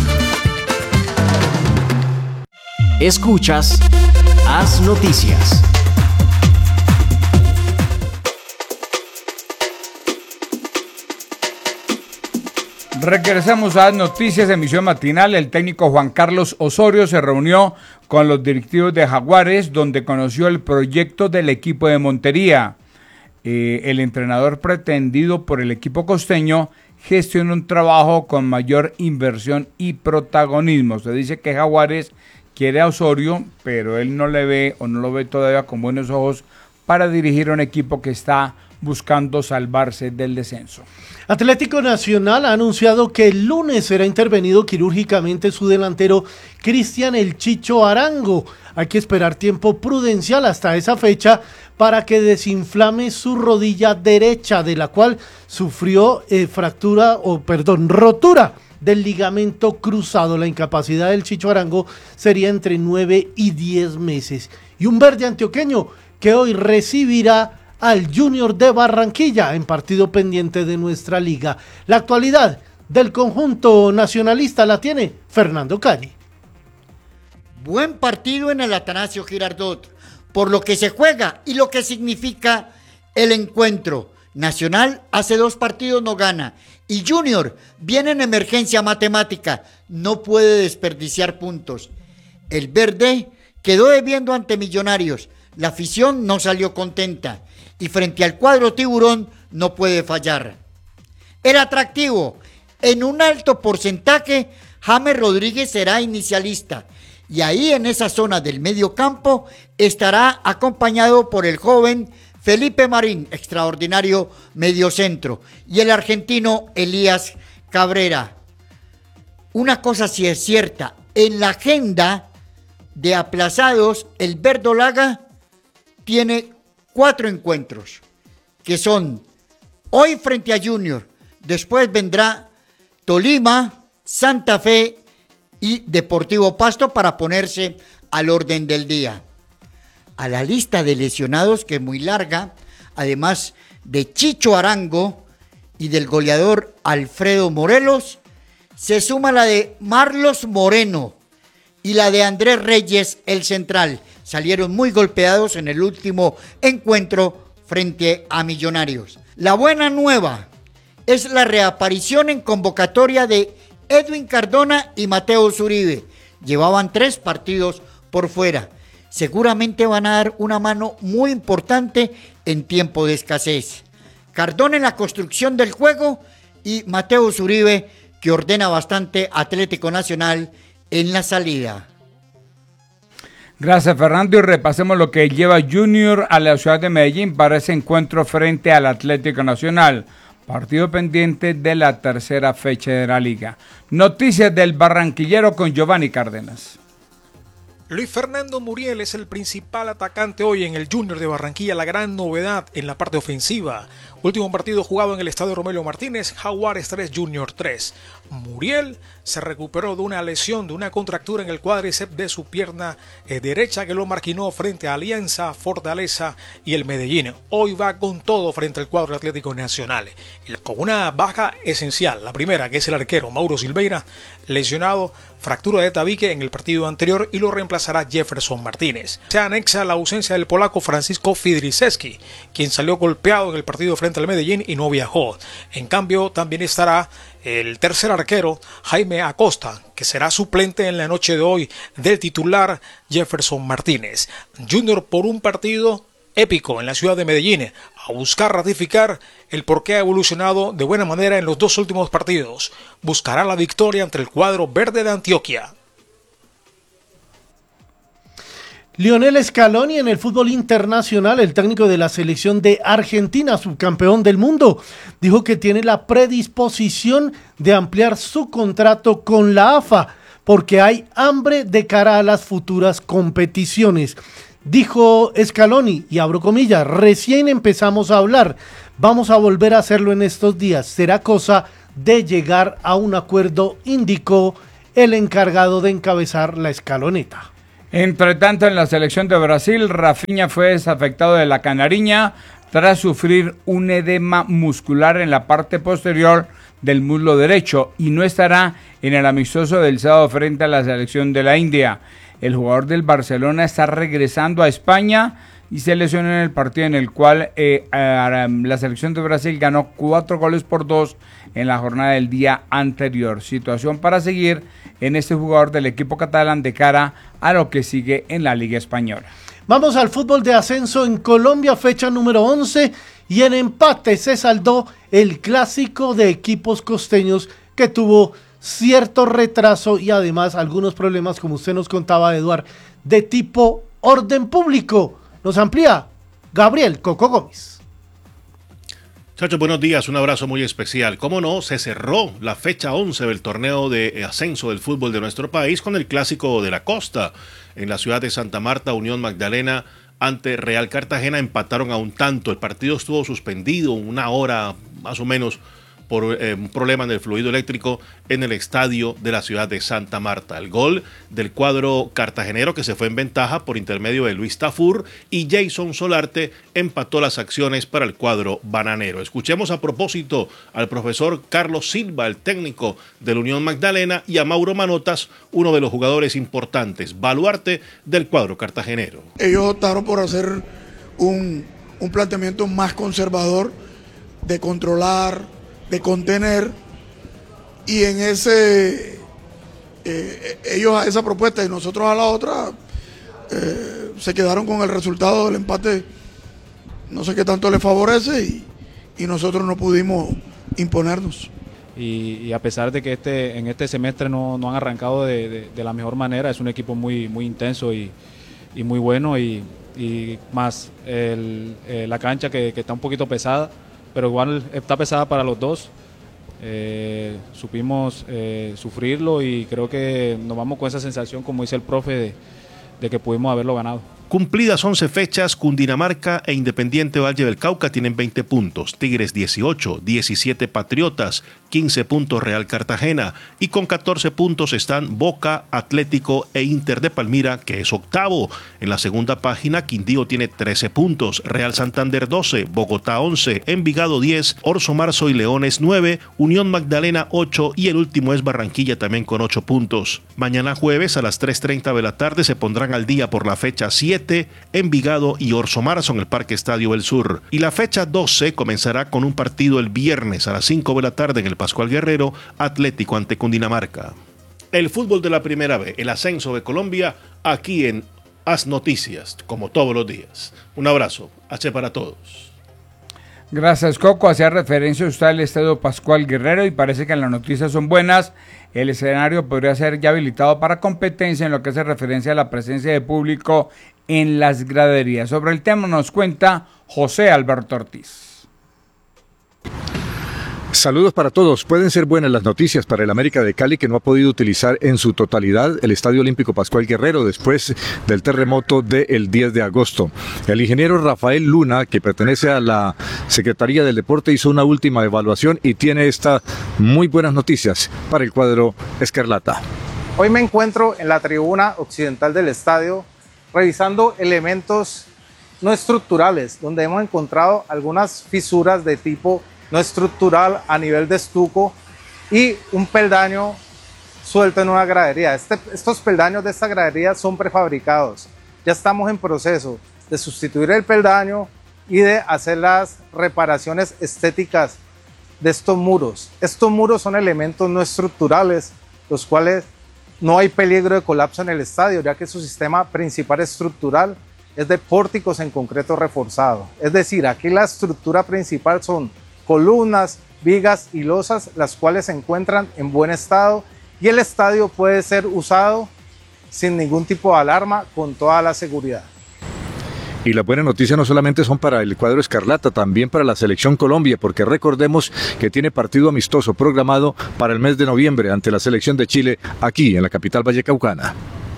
Escuchas Haz Noticias. Regresamos a Noticias, emisión matinal. El técnico Juan Carlos Osorio se reunió con los directivos de Jaguares, donde conoció el proyecto del equipo de Montería. Eh, el entrenador pretendido por el equipo costeño gestiona un trabajo con mayor inversión y protagonismo. Se dice que Jaguares quiere a Osorio, pero él no le ve o no lo ve todavía con buenos ojos para dirigir un equipo que está buscando salvarse del descenso. Atlético Nacional ha anunciado que el lunes será intervenido quirúrgicamente su delantero Cristian El Chicho Arango. Hay que esperar tiempo prudencial hasta esa fecha para que desinflame su rodilla derecha, de la cual sufrió eh, fractura o perdón, rotura del ligamento cruzado. La incapacidad del Chicho Arango sería entre nueve y diez meses. Y un verde antioqueño que hoy recibirá al Junior de Barranquilla en partido pendiente de nuestra liga. La actualidad del conjunto nacionalista la tiene Fernando Cali. Buen partido en el Atanasio Girardot, por lo que se juega y lo que significa el encuentro. Nacional hace dos partidos no gana y Junior viene en emergencia matemática, no puede desperdiciar puntos. El verde quedó debiendo ante Millonarios, la afición no salió contenta y frente al cuadro tiburón no puede fallar. El atractivo, en un alto porcentaje, James Rodríguez será inicialista y ahí en esa zona del medio campo estará acompañado por el joven Felipe Marín, extraordinario mediocentro, y el argentino Elías Cabrera. Una cosa sí es cierta, en la agenda de aplazados, el verdolaga tiene cuatro encuentros, que son hoy frente a Junior, después vendrá Tolima, Santa Fe y Deportivo Pasto para ponerse al orden del día. A la lista de lesionados, que es muy larga, además de Chicho Arango y del goleador Alfredo Morelos, se suma la de Marlos Moreno y la de Andrés Reyes, el central. Salieron muy golpeados en el último encuentro frente a Millonarios. La buena nueva es la reaparición en convocatoria de Edwin Cardona y Mateo Zuribe. Llevaban tres partidos por fuera. Seguramente van a dar una mano muy importante en tiempo de escasez. Cardona en la construcción del juego y Mateo Zuribe, que ordena bastante Atlético Nacional en la salida. Gracias, Fernando, y repasemos lo que lleva Junior a la ciudad de Medellín para ese encuentro frente al Atlético Nacional. Partido pendiente de la tercera fecha de la liga. Noticias del Barranquillero con Giovanni Cárdenas. Luis Fernando Muriel es el principal atacante hoy en el Junior de Barranquilla, la gran novedad en la parte ofensiva. Último partido jugado en el estadio Romelio Martínez, Jaguares tres, Junior tres. Muriel se recuperó de una lesión, de una contractura en el cuádriceps de su pierna eh, derecha que lo marginó frente a Alianza, Fortaleza y el Medellín. Hoy va con todo frente al cuadro Atlético Nacional, con una baja esencial. La primera, que es el arquero Mauro Silveira, lesionado fractura de tabique en el partido anterior y lo reemplazará Jefferson Martínez. Se anexa la ausencia del polaco Francisco Fidriszewski, quien salió golpeado en el partido frente al Medellín y no viajó. En cambio, también estará el tercer arquero, Jaime Acosta, que será suplente en la noche de hoy del titular Jefferson Martínez. Junior por un partido épico en la ciudad de Medellín, a buscar ratificar el por qué ha evolucionado de buena manera en los dos últimos partidos. Buscará la victoria ante el cuadro verde de Antioquia. Lionel Scaloni en el fútbol internacional, el técnico de la selección de Argentina, subcampeón del mundo, dijo que tiene la predisposición de ampliar su contrato con la A F A porque hay hambre de cara a las futuras competiciones. Dijo Scaloni, y abro comillas, recién empezamos a hablar, vamos a volver a hacerlo en estos días, será cosa de llegar a un acuerdo, indicó el encargado de encabezar la escaloneta. Entre tanto, en la selección de Brasil, Rafinha fue desafectado de la canariña tras sufrir un edema muscular en la parte posterior del muslo derecho y no estará en el amistoso del sábado frente a la selección de la India. El jugador del Barcelona está regresando a España y se lesionó en el partido en el cual eh, la selección de Brasil ganó cuatro goles por dos en la jornada del día anterior. Situación para seguir en este jugador del equipo catalán de cara a lo que sigue en la Liga Española. Vamos al fútbol de ascenso en Colombia, fecha número once, y en empate se saldó el clásico de equipos costeños que tuvo cierto retraso y además algunos problemas, como usted nos contaba, Eduard, de tipo orden público. Nos amplía Gabriel Coco Gómez. Muchachos, buenos días, un abrazo muy especial. Cómo no, se cerró la fecha once del torneo de ascenso del fútbol de nuestro país con el clásico de la costa. En la ciudad de Santa Marta, Unión Magdalena ante Real Cartagena empataron a un tanto. El partido estuvo suspendido una hora más o menos por eh, un problema en el fluido eléctrico en el estadio de la ciudad de Santa Marta. El gol del cuadro cartagenero, que se fue en ventaja por intermedio de Luis Tafur, y Jason Solarte empató las acciones para el cuadro bananero. Escuchemos a propósito al profesor Carlos Silva, el técnico de la Unión Magdalena, y a Mauro Manotas, uno de los jugadores importantes, baluarte del cuadro cartagenero. Ellos optaron por hacer un, un planteamiento más conservador, de controlar, de contener, y en ese eh, ellos a esa propuesta y nosotros a la otra eh, se quedaron con el resultado del empate. No sé qué tanto les favorece y, y nosotros no pudimos imponernos. Y, y a pesar de que este en este semestre no, no han arrancado de, de, de la mejor manera, es un equipo muy, muy intenso y, y muy bueno, y, y más el, eh, la cancha que, que está un poquito pesada, pero igual está pesada para los dos. Eh, supimos eh, sufrirlo y creo que nos vamos con esa sensación, como dice el profe, de, de que pudimos haberlo ganado. Cumplidas once fechas, Cundinamarca e Independiente Valle del Cauca tienen veinte puntos, Tigres dieciocho, diecisiete Patriotas, quince puntos Real Cartagena, y con catorce puntos están Boca, Atlético e Inter de Palmira, que es octavo. En la segunda página, Quindío tiene trece puntos, Real Santander doce, Bogotá once, Envigado diez, Orso Marzo y Leones nueve, Unión Magdalena ocho y el último es Barranquilla también con ocho puntos. Mañana jueves a las tres treinta de la tarde se pondrán al día por la fecha siete, Envigado y Orso Marzo en el Parque Estadio del Sur. Y la fecha doce comenzará con un partido el viernes a las cinco de la tarde en el Pascual Guerrero, Atlético ante Cundinamarca. El fútbol de la Primera B, el ascenso de Colombia, aquí en Haz Noticias, como todos los días. Un abrazo, H para todos. Gracias, Coco. Hacía referencia usted al estadio Pascual Guerrero y parece que las noticias son buenas. El escenario podría ser ya habilitado para competencia en lo que hace referencia a la presencia de público en las graderías. Sobre el tema nos cuenta José Alberto Ortiz. Saludos para todos. Pueden ser buenas las noticias para el América de Cali, que no ha podido utilizar en su totalidad el Estadio Olímpico Pascual Guerrero después del terremoto del diez de agosto. El ingeniero Rafael Luna, que pertenece a la Secretaría del Deporte, hizo una última evaluación y tiene estas muy buenas noticias para el cuadro escarlata. Hoy me encuentro en la tribuna occidental del estadio revisando elementos no estructurales, donde hemos encontrado algunas fisuras de tipo no estructural a nivel de estuco y un peldaño suelto en una gradería. Este, estos peldaños de esta gradería son prefabricados. Ya estamos en proceso de sustituir el peldaño y de hacer las reparaciones estéticas de estos muros. Estos muros son elementos no estructurales, los cuales no hay peligro de colapso en el estadio, ya que su sistema principal estructural es de pórticos en concreto reforzado. Es decir, aquí la estructura principal son columnas, vigas y losas, las cuales se encuentran en buen estado, y el estadio puede ser usado sin ningún tipo de alarma, con toda la seguridad. Y las buenas noticias no solamente son para el cuadro escarlata, también para la selección Colombia, porque recordemos que tiene partido amistoso programado para el mes de noviembre ante la selección de Chile, aquí en la capital vallecaucana.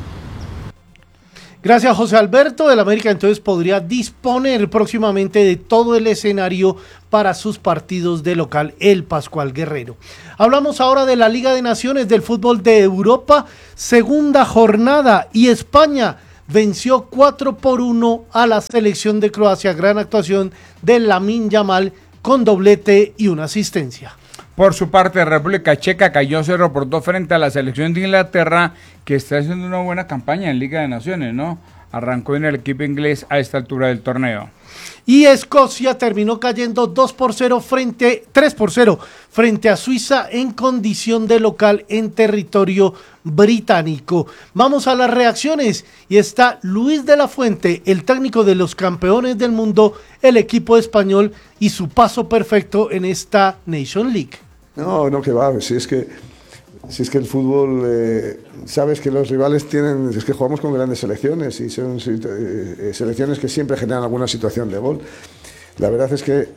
Gracias, José Alberto. El América entonces podría disponer próximamente de todo el escenario para sus partidos de local, el Pascual Guerrero. Hablamos ahora de la Liga de Naciones del fútbol de Europa, segunda jornada, y España venció cuatro por uno a la selección de Croacia. Gran actuación de Lamine Yamal con doblete y una asistencia. Por su parte, República Checa cayó cero por dos frente a la selección de Inglaterra, que está haciendo una buena campaña en Liga de Naciones, ¿no? Arrancó en el equipo inglés a esta altura del torneo. Y Escocia terminó cayendo dos por cero frente, tres por cero frente a Suiza en condición de local en territorio británico. Vamos a las reacciones y está Luis de la Fuente, el técnico de los campeones del mundo, el equipo español, y su paso perfecto en esta Nation League. No, no, que va, si es que, si es que el fútbol, eh, sabes que los rivales tienen, es que jugamos con grandes selecciones y son eh, selecciones que siempre generan alguna situación de gol. La verdad es que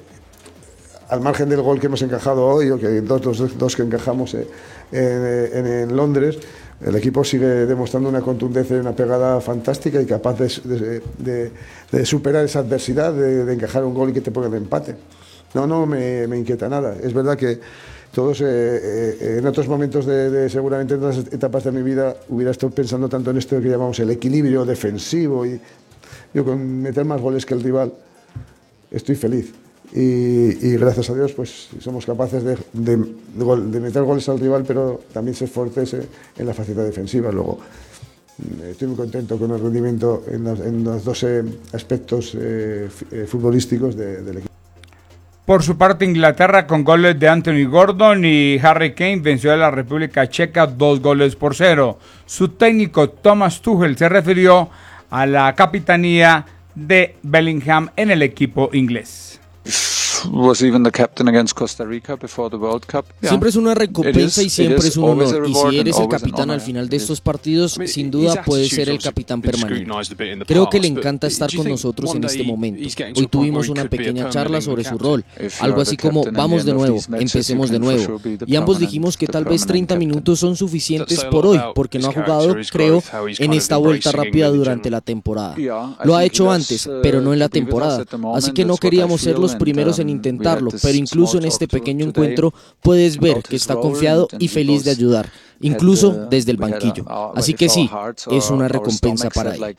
al margen del gol que hemos encajado hoy, o que dos, dos, dos que encajamos eh, en, en, en Londres, el equipo sigue demostrando una contundencia y una pegada fantástica y capaz de, de, de, de superar esa adversidad, de, de encajar un gol y que te ponga el empate. No, no me, me inquieta nada. Es verdad que todos eh, eh, en otros momentos de, de seguramente en otras etapas de mi vida hubiera estado pensando tanto en esto que llamamos el equilibrio defensivo, y yo con meter más goles que el rival estoy feliz. Y, y gracias a Dios pues somos capaces de, de, de meter goles al rival, pero también ser fuertes en la faceta defensiva. Luego estoy muy contento con el rendimiento en los, en los dos eh, aspectos eh, futbolísticos de, del equipo. Por su parte, Inglaterra, con goles de Anthony Gordon y Harry Kane, venció a la República Checa dos goles por cero. Su técnico Thomas Tuchel se refirió a la capitanía de Bellingham en el equipo inglés. Was even the captain against Costa Rica before the World Cup. Siempre es una recompensa y siempre es un honor. Y si eres el capitán al final de estos partidos, sin duda puedes ser el capitán permanente. Creo que le encanta estar con nosotros en este momento. Hoy tuvimos una pequeña charla sobre su rol, algo así como vamos de nuevo, empecemos de nuevo. Y ambos dijimos que tal vez treinta minutos son suficientes por hoy, porque no ha jugado, creo, en esta vuelta rápida durante la temporada. Lo ha hecho antes, pero no en la temporada. Así que no queríamos ser los primeros en intentarlo, pero incluso en este pequeño encuentro puedes ver que está confiado y feliz de ayudar, incluso desde el banquillo. Así que sí, es una recompensa para él.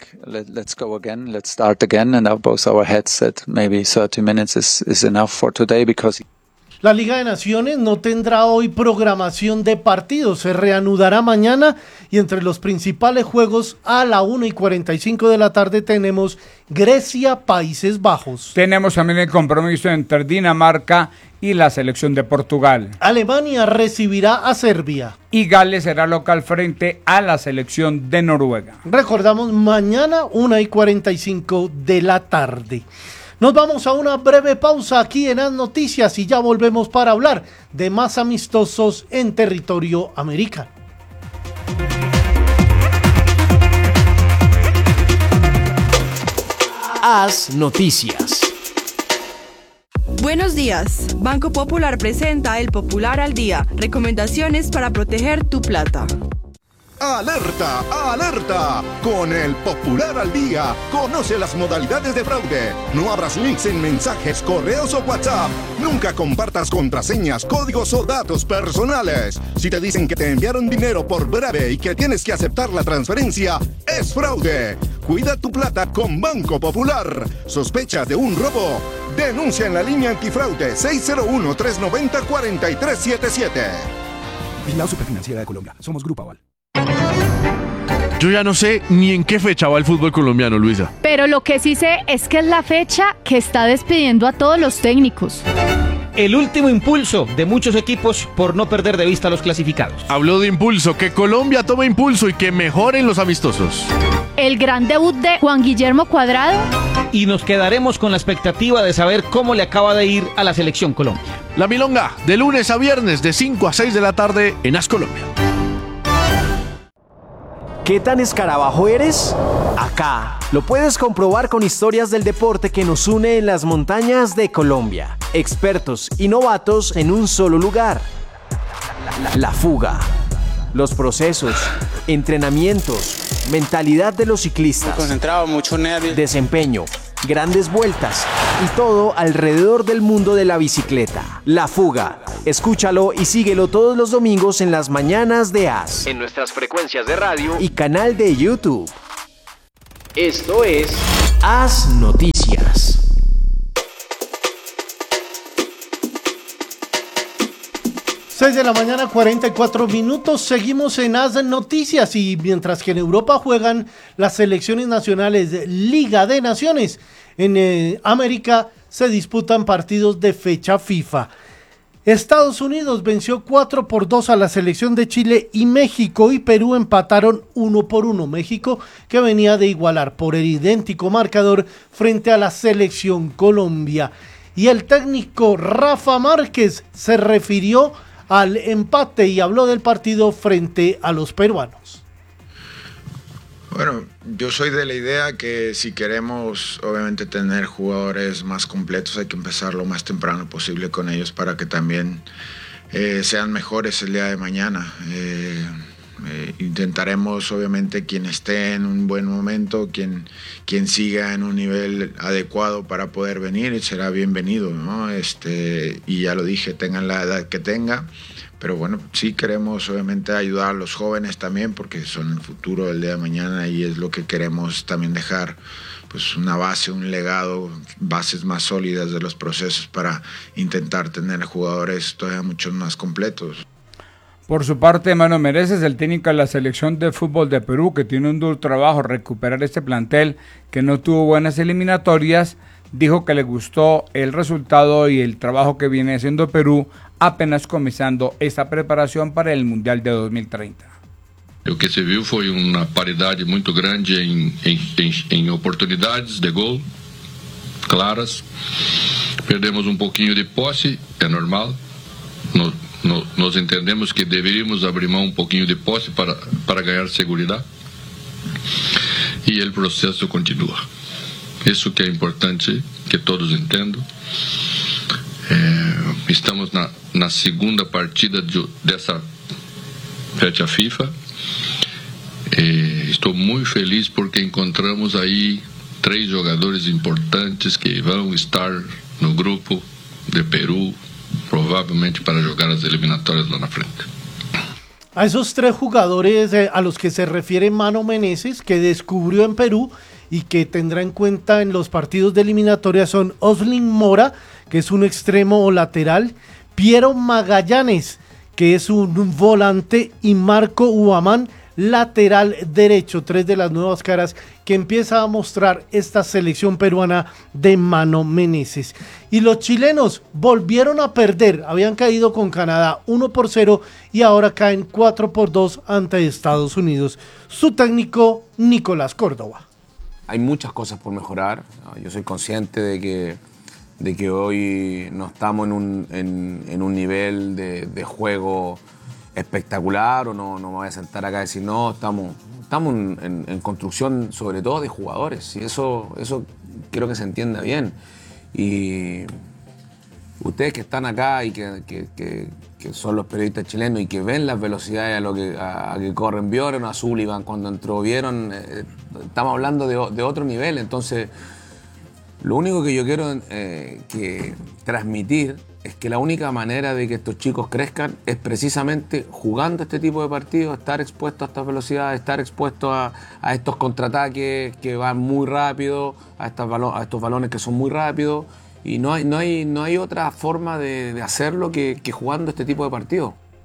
La Liga de Naciones no tendrá hoy programación de partidos, se reanudará mañana, y entre los principales juegos a la una y cuarenta y cinco de la tarde tenemos Grecia, Países Bajos. Tenemos también el compromiso entre Dinamarca y la selección de Portugal. Alemania recibirá a Serbia. Y Gales será local frente a la selección de Noruega. Recordamos, mañana una y cuarenta y cinco de la tarde. Nos vamos a una breve pausa aquí en As Noticias y ya volvemos para hablar de más amistosos en territorio americano. As Noticias. Buenos días. Banco Popular presenta el Popular al Día. Recomendaciones para proteger tu plata. ¡Alerta! ¡Alerta! Con el Popular al Día, conoce las modalidades de fraude. No abras links en mensajes, correos o WhatsApp. Nunca compartas contraseñas, códigos o datos personales. Si te dicen que te enviaron dinero por breve y que tienes que aceptar la transferencia, es fraude. Cuida tu plata con Banco Popular. ¿Sospechas de un robo? Denuncia en la línea antifraude seis cero uno, tres nueve cero, cuatro tres siete siete. Vigilado Superfinanciera de Colombia. Somos Grupo Aval. Yo ya no sé ni en qué fecha va el fútbol colombiano, Luisa. Pero lo que sí sé es que es la fecha que está despidiendo a todos los técnicos. El último impulso de muchos equipos por no perder de vista a los clasificados. Habló de impulso, que Colombia tome impulso y que mejoren los amistosos. El gran debut de Juan Guillermo Cuadrado. Y nos quedaremos con la expectativa de saber cómo le acaba de ir a la Selección Colombia. La Milonga, de lunes a viernes, de cinco a seis de la tarde en As Colombia. ¿Qué tan escarabajo eres? Acá lo puedes comprobar con historias del deporte que nos une en las montañas de Colombia. Expertos y novatos en un solo lugar. La, la fuga. Los procesos, entrenamientos, mentalidad de los ciclistas. Muy concentrado, mucho nervio. Desempeño, grandes vueltas y todo alrededor del mundo de la bicicleta. La fuga. Escúchalo y síguelo todos los domingos en las mañanas de As. En nuestras frecuencias de radio y canal de YouTube. Esto es As Noticias. seis de la mañana, cuarenta y cuatro minutos. Seguimos en As Noticias y mientras que en Europa juegan las selecciones nacionales de Liga de Naciones, en eh, América se disputan partidos de fecha FIFA. Estados Unidos venció cuatro por dos a la selección de Chile y México y Perú empataron uno por uno. México, que venía de igualar por el idéntico marcador frente a la selección Colombia. Y el técnico Rafa Márquez se refirió al empate y habló del partido frente a los peruanos. Bueno, yo soy de la idea que si queremos obviamente tener jugadores más completos hay que empezar lo más temprano posible con ellos para que también eh, sean mejores el día de mañana. Eh, eh, intentaremos obviamente quien esté en un buen momento, quien, quien siga en un nivel adecuado para poder venir, será bienvenido, ¿no? Este, y ya lo dije, tengan la edad que tenga. Pero bueno, sí queremos obviamente ayudar a los jóvenes también porque son el futuro del día de mañana y es lo que queremos también dejar, pues una base, un legado, bases más sólidas de los procesos para intentar tener jugadores todavía mucho más completos. Por su parte, Mano Mereces, el técnico de la selección de fútbol de Perú, que tiene un duro trabajo recuperar este plantel que no tuvo buenas eliminatorias, dijo que le gustó el resultado y el trabajo que viene haciendo Perú apenas comenzando esta preparación para el Mundial de dos mil treinta. O que se viu foi uma paridade muito grande em, em, em, em oportunidades de gol, claras. Perdemos um pouquinho de posse, é normal. No, no, nós entendemos que deveríamos abrir mão um pouquinho de posse para, para ganhar segurança. E o processo continua. Isso que é importante que todos entendam. É, estamos na, na segunda partida de, dessa fecha FIFA. É, estou muito feliz porque encontramos aí três jogadores importantes que vão estar no grupo de Peru, provavelmente para jogar as eliminatórias lá na frente. A esos tres jugadores eh, a los que se refiere Mano Meneses, que descubrió en Perú y que tendrá en cuenta en los partidos de eliminatoria son Oslin Mora, que es un extremo o lateral, Piero Magallanes, que es un volante, y Marco Uamán, lateral derecho, tres de las nuevas caras que empieza a mostrar esta selección peruana de Mano Meneses. Y los chilenos volvieron a perder, habían caído con Canadá uno por cero y ahora caen cuatro por dos ante Estados Unidos. Su técnico, Nicolás Córdoba. Hay muchas cosas por mejorar, yo soy consciente de que, de que hoy no estamos en un, en, en un nivel de, de juego espectacular, o no, no me voy a sentar acá y decir no, estamos, estamos en, en, en construcción sobre todo de jugadores, y eso, eso quiero que se entienda bien. Y ustedes que están acá y que, que, que, que son los periodistas chilenos y que ven las velocidades a lo que, a, a que corren, vieron a Sullivan cuando entró, vieron, eh, estamos hablando de, de otro nivel. Entonces lo único que yo quiero eh, que transmitir es que la única manera de que estos chicos crezcan es precisamente jugando este tipo de partidos, estar expuesto a estas velocidades, estar expuesto a, a estos contraataques que van muy rápido, a, estas balo- a estos balones que son muy rápidos, y no hay, no hay, no hay otra forma de, de hacerlo que, que jugando este tipo de partidos.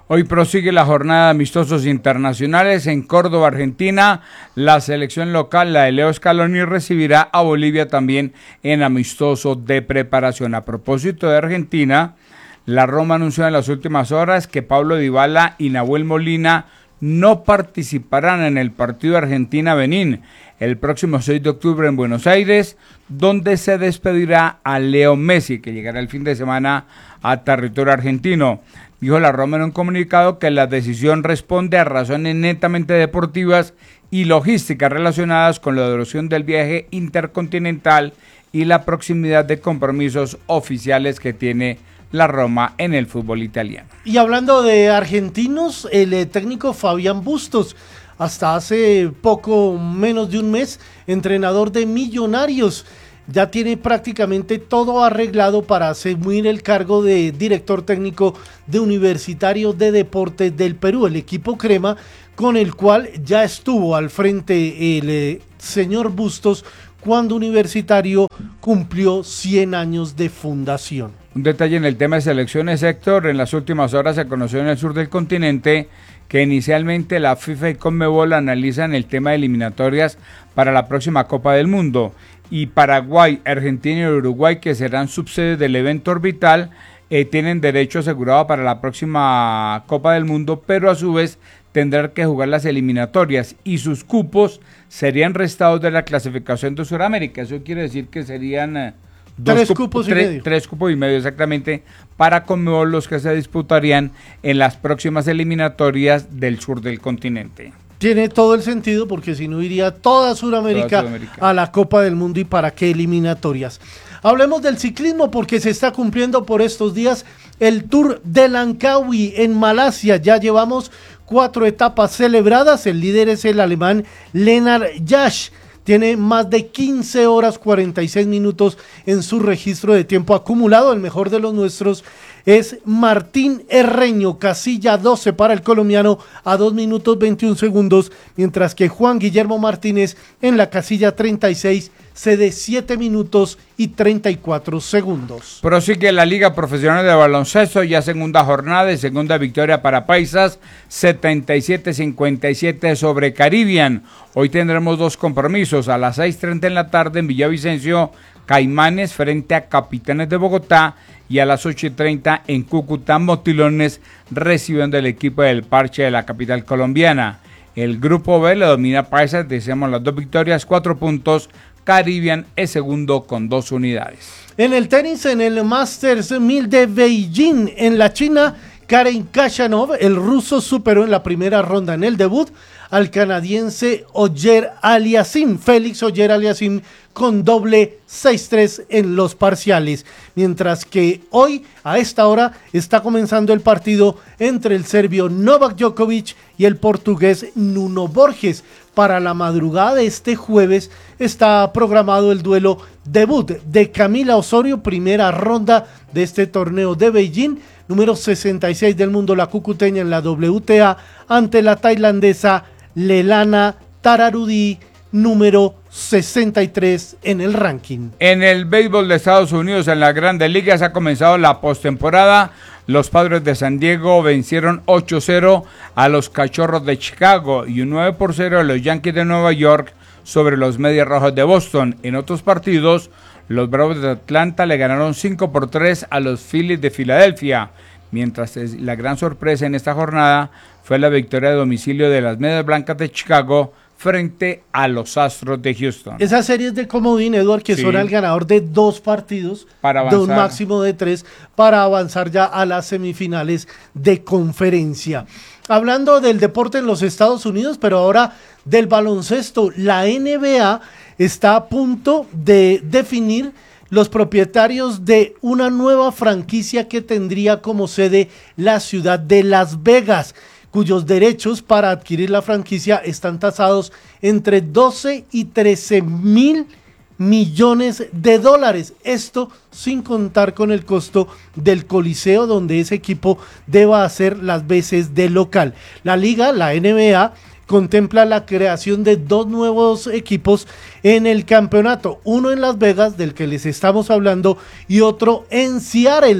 Hoy prosigue la jornada de amistosos internacionales en Córdoba, Argentina. La selección local, la de Leo Scaloni, recibirá a Bolivia también en amistoso de preparación. A propósito de Argentina, la Roma anunció en las últimas horas que Pablo Dybala y Nahuel Molina no participarán en el partido Argentina-Benín el próximo seis de octubre en Buenos Aires, donde se despedirá a Leo Messi, que llegará el fin de semana a territorio argentino. Dijo la Roma en un comunicado que la decisión responde a razones netamente deportivas y logísticas relacionadas con la duración del viaje intercontinental y la proximidad de compromisos oficiales que tiene la Roma en el fútbol italiano. Y hablando de argentinos, el eh, técnico Fabián Bustos, hasta hace poco menos de un mes, entrenador de Millonarios, ya tiene prácticamente todo arreglado para asumir el cargo de director técnico de Universitario de Deportes del Perú, el equipo crema con el cual ya estuvo al frente el eh, señor Bustos cuando Universitario cumplió cien años de fundación. Un detalle en el tema de selecciones, Héctor, en las últimas horas se conoció en el sur del continente que inicialmente la FIFA y Conmebol analizan el tema de eliminatorias para la próxima Copa del Mundo, y Paraguay, Argentina y Uruguay, que serán subsedes del evento orbital, eh, tienen derecho asegurado para la próxima Copa del Mundo, pero a su vez tendrán que jugar las eliminatorias y sus cupos serían restados de la clasificación de Sudamérica. Eso quiere decir que serían eh, dos tres cup- cupos y tres, medio. Tres cupos y medio exactamente para Conmebol, los que se disputarían en las próximas eliminatorias del sur del continente. Tiene todo el sentido porque si no iría toda Sudamérica, toda Sudamérica a la Copa del Mundo, y para qué eliminatorias. Hablemos del ciclismo porque se está cumpliendo por estos días el Tour de Langkawi en Malasia. Ya llevamos cuatro etapas celebradas. El líder es el alemán Lennart Jasch. Tiene más de quince horas cuarenta y seis minutos en su registro de tiempo acumulado. El mejor de los nuestros es Martín Herreño, casilla doce para el colombiano a dos minutos veintiún segundos, mientras que Juan Guillermo Martínez en la casilla treinta y seis cede siete minutos y treinta y cuatro segundos. Prosigue la Liga Profesional de Baloncesto, ya segunda jornada y segunda victoria para Paisas, setenta y siete cincuenta y siete sobre Caribbean. Hoy tendremos dos compromisos, a las seis treinta en la tarde en Villavicencio, Caimanes frente a Capitanes de Bogotá, y a las ocho y treinta en Cúcuta, Motilones recibiendo el equipo del Parche de la capital colombiana. El grupo B le domina Paisas, deseamos las dos victorias, cuatro puntos. Caribbean es segundo con dos unidades. En el tenis, en el Masters mil de Beijing, en la China, Karen Khachanov, el ruso, superó en la primera ronda en el debut al canadiense Ogier Aliassime, Félix Ogier Aliassime, con doble seis tres en los parciales, mientras que hoy a esta hora está comenzando el partido entre el serbio Novak Djokovic y el portugués Nuno Borges. Para la madrugada de este jueves está programado el duelo debut de Camila Osorio, primera ronda de este torneo de Beijing, número sesenta y seis del mundo, la cucuteña en la W T A, ante la tailandesa Lelana Tararudi, número sesenta y tres en el ranking. En el béisbol de Estados Unidos, en las Grandes Ligas, ha comenzado la postemporada. Los Padres de San Diego vencieron ocho cero a los Cachorros de Chicago y un nueve por cero a los Yankees de Nueva York sobre los Medias Rojas de Boston. En otros partidos, los Bravos de Atlanta le ganaron cinco por tres a los Phillies de Filadelfia, mientras la gran sorpresa en esta jornada fue la victoria de domicilio de las Medias Blancas de Chicago frente a los Astros de Houston. Esas series de comodín, Eduard, que sí, son al ganador de dos partidos, para de un máximo de tres, para avanzar ya a las semifinales de conferencia. Hablando del deporte en los Estados Unidos, pero ahora del baloncesto, la N B A está a punto de definir los propietarios de una nueva franquicia que tendría como sede la ciudad de Las Vegas, cuyos derechos para adquirir la franquicia están tasados entre doce y trece mil millones de dólares. Esto sin contar con el costo del Coliseo, donde ese equipo deba hacer las veces de local. La liga, la N B A, contempla la creación de dos nuevos equipos en el campeonato, uno en Las Vegas, del que les estamos hablando, y otro en Seattle.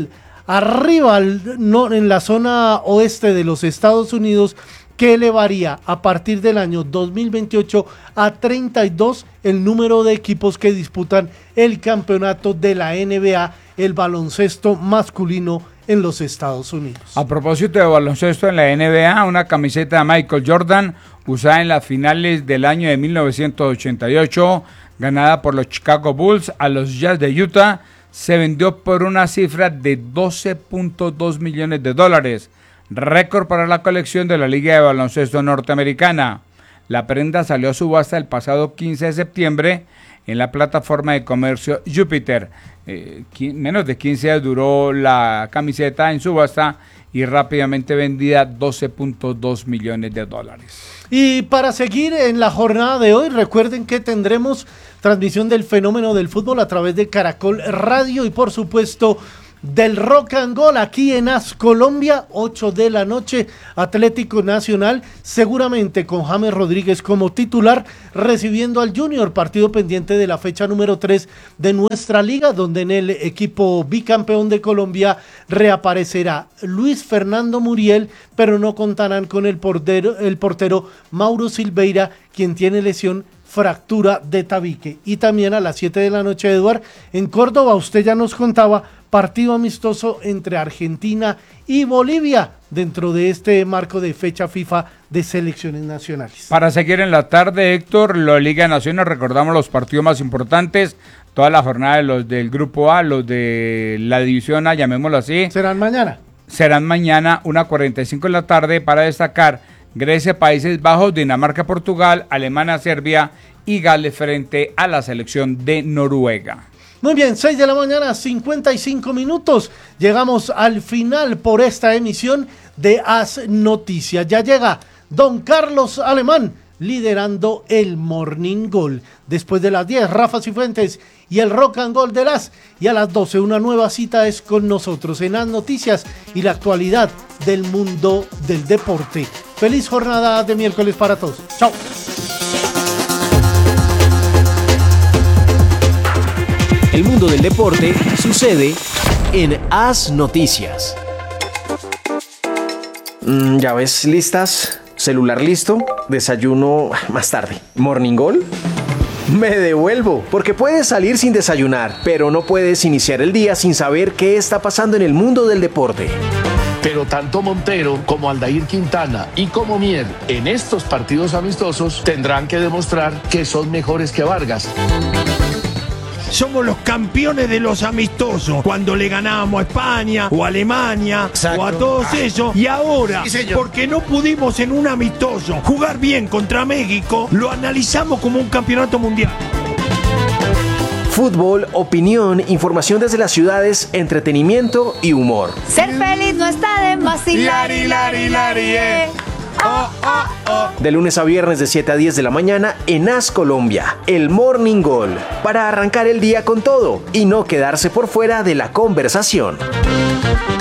arriba no, en la zona oeste de los Estados Unidos, que elevaría a partir del año dos mil veintiocho a treinta y dos el número de equipos que disputan el campeonato de la N B A, el baloncesto masculino en los Estados Unidos. A propósito de baloncesto en la N B A, una camiseta de Michael Jordan usada en las finales del año de mil novecientos ochenta y ocho, ganada por los Chicago Bulls a los Jazz de Utah, se vendió por una cifra de doce punto dos millones de dólares, récord para la colección de la Liga de Baloncesto Norteamericana. La prenda salió a subasta el pasado quince de septiembre en la plataforma de comercio Jupiter. Eh, menos de quince días duró la camiseta en subasta y rápidamente vendida doce punto dos millones de dólares. Y para seguir en la jornada de hoy, recuerden que tendremos transmisión del fenómeno del fútbol a través de Caracol Radio y por supuesto del Rock and Goal aquí en AS Colombia, ocho de la noche, Atlético Nacional, seguramente con James Rodríguez como titular, recibiendo al Junior, partido pendiente de la fecha número tres de nuestra liga, donde en el equipo bicampeón de Colombia reaparecerá Luis Fernando Muriel, pero no contarán con el portero, el portero Mauro Silveira, quien tiene lesión, fractura de tabique. Y también a las siete de la noche, Eduard, en Córdoba, usted ya nos contaba, partido amistoso entre Argentina y Bolivia dentro de este marco de fecha FIFA de selecciones nacionales. Para seguir en la tarde, Héctor, la Liga Nacional, recordamos los partidos más importantes, toda la jornada de los del Grupo A, los de la División A, llamémoslo así. ¿Serán mañana? Serán mañana, una cuarenta y cinco de la tarde, para destacar Grecia, Países Bajos, Dinamarca, Portugal, Alemania, Serbia y Gales frente a la selección de Noruega. Muy bien, seis de la mañana, cincuenta y cinco minutos. Llegamos al final por esta emisión de AS Noticias. Ya llega don Carlos Alemán liderando el Morning Goal. Después de las diez, Rafa Cifuentes y el Rock and Goal de las. Y a las doce, una nueva cita es con nosotros en AS Noticias y la actualidad del mundo del deporte. Feliz jornada de miércoles para todos. Chao. El mundo del deporte sucede en AS Noticias. Mm, ¿Ya ves listas? ¿Celular listo? ¿Desayuno más tarde? ¿Morning Goal? Me devuelvo, porque puedes salir sin desayunar, pero no puedes iniciar el día sin saber qué está pasando en el mundo del deporte. Pero tanto Montero como Aldair Quintana y como Mier en estos partidos amistosos tendrán que demostrar que son mejores que Vargas. Somos los campeones de los amistosos, cuando le ganábamos a España o a Alemania. Exacto. O a todos ellos. Y ahora, sí, porque no pudimos en un amistoso jugar bien contra México, lo analizamos como un campeonato mundial. Fútbol, opinión, información desde las ciudades, entretenimiento y humor. Ser feliz no está de más. Hilari, hilari, hilari, eh. Oh, oh, oh. De lunes a viernes de siete a diez de la mañana en AS Colombia, el Morning Goal, para arrancar el día con todo y no quedarse por fuera de la conversación.